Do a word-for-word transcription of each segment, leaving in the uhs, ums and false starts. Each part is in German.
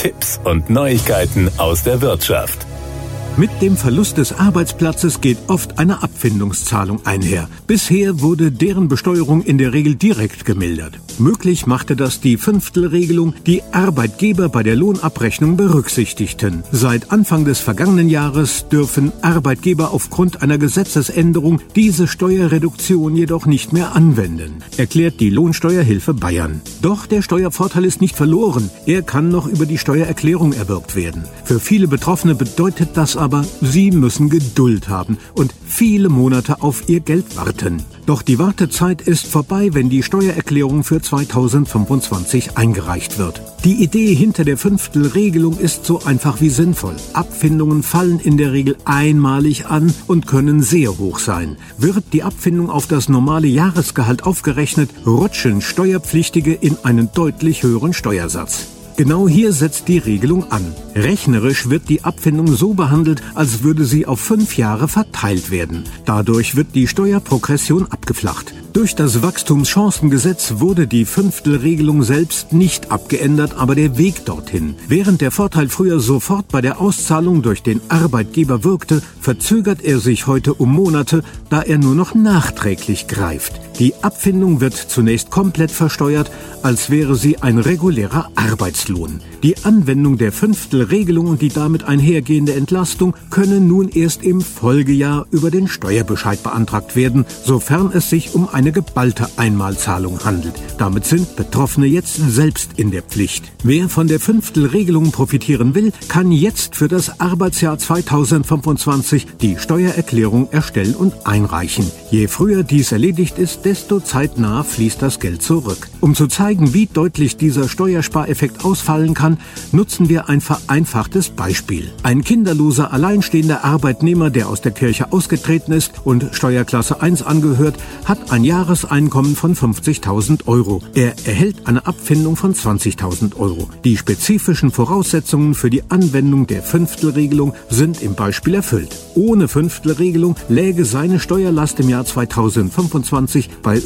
Tipps und Neuigkeiten aus der Wirtschaft. Mit dem Verlust des Arbeitsplatzes geht oft eine Abfindungszahlung einher. Bisher wurde deren Besteuerung in der Regel direkt gemildert. Möglich machte das die Fünftelregelung, die Arbeitgeber bei der Lohnabrechnung berücksichtigten. Seit Anfang des vergangenen Jahres dürfen Arbeitgeber aufgrund einer Gesetzesänderung diese Steuerreduktion jedoch nicht mehr anwenden, erklärt die Lohnsteuerhilfe Bayern. Doch der Steuervorteil ist nicht verloren. Er kann noch über die Steuererklärung erwirkt werden. Für viele Betroffene bedeutet das aber, sie müssen Geduld haben und viele Monate auf ihr Geld warten. Doch die Wartezeit ist vorbei, wenn die Steuererklärung für zweitausendfünfundzwanzig eingereicht wird. Die Idee hinter der Fünftelregelung ist so einfach wie sinnvoll. Abfindungen fallen in der Regel einmalig an und können sehr hoch sein. Wird die Abfindung auf das normale Jahresgehalt aufgerechnet, rutschen Steuerpflichtige in einen deutlich höheren Steuersatz. Genau hier setzt die Regelung an. Rechnerisch wird die Abfindung so behandelt, als würde sie auf fünf Jahre verteilt werden. Dadurch wird die Steuerprogression abgeflacht. Durch das Wachstumschancengesetz wurde die Fünftelregelung selbst nicht abgeändert, aber der Weg dorthin. Während der Vorteil früher sofort bei der Auszahlung durch den Arbeitgeber wirkte, verzögert er sich heute um Monate, da er nur noch nachträglich greift. Die Abfindung wird zunächst komplett versteuert, als wäre sie ein regulärer Arbeitslohn. Die Anwendung der Fünftelregelung und die damit einhergehende Entlastung können nun erst im Folgejahr über den Steuerbescheid beantragt werden, sofern es sich um eine geballte Einmalzahlung handelt. Damit sind Betroffene jetzt selbst in der Pflicht. Wer von der Fünftelregelung profitieren will, kann jetzt für das Arbeitsjahr zweitausendfünfundzwanzig die Steuererklärung erstellen und einreichen. Je früher dies erledigt ist, desto zeitnah fließt das Geld zurück. Um zu zeigen, wie deutlich dieser Steuerspareffekt ausfallen kann, nutzen wir ein vereinfachtes Beispiel. Ein kinderloser, alleinstehender Arbeitnehmer, der aus der Kirche ausgetreten ist und Steuerklasse eins angehört, hat ein Jahreseinkommen von fünfzigtausend Euro. Er erhält eine Abfindung von zwanzigtausend Euro. Die spezifischen Voraussetzungen für die Anwendung der Fünftelregelung sind im Beispiel erfüllt. Ohne Fünftelregelung läge seine Steuerlast im Jahr zweitausendfünfundzwanzig bei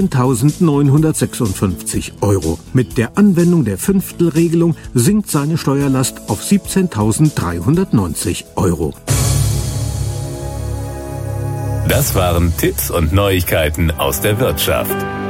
siebzehntausendneunhundertsechsundfünfzig Euro. Mit der Anwendung der Fünftelregelung sinkt seine Steuerlast auf siebzehntausenddreihundertneunzig Euro. Das waren Tipps und Neuigkeiten aus der Wirtschaft.